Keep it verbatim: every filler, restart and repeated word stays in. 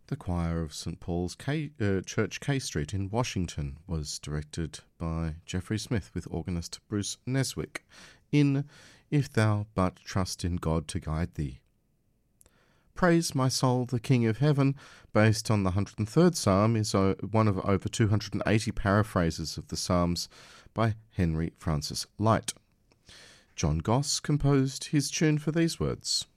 The choir of Saint Paul's K, uh, Church K Street in Washington was directed by Jeffrey Smith with organist Bruce Neswick in If Thou But Trust in God to Guide Thee. Praise My Soul, the King of Heaven, based on the one hundred third Psalm, is one of over two hundred eighty paraphrases of the Psalms by Henry Francis Lyte. John Goss composed his tune for these words.